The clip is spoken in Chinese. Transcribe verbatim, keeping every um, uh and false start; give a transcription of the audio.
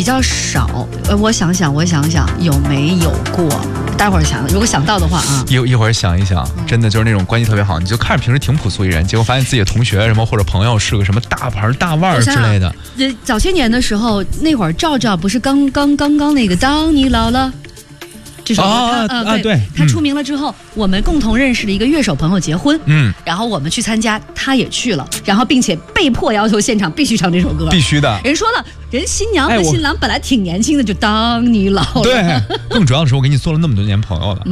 比较少。呃，我想想，我想想有没有过？待会儿想，如果想到的话啊， 一一会儿想一想，真的就是那种关系特别好，你就看着平时挺朴素一人，结果发现自己的同学什么或者朋友是个什么大牌大腕儿之类的。 呃，早些年的时候，那会儿赵赵不是刚刚刚刚那个当你老了。这首歌啊他、呃、 啊对， 他出名了之后、嗯，我们共同认识的一个乐手朋友结婚， 嗯， 然后我们去参加，他也去了，然后并且被迫要求现场必须唱这首歌， 必须的。 人说了，人新娘和新郎本来挺年轻的，就当你老了。 对，更主要的是我给你做了那么多年朋友了。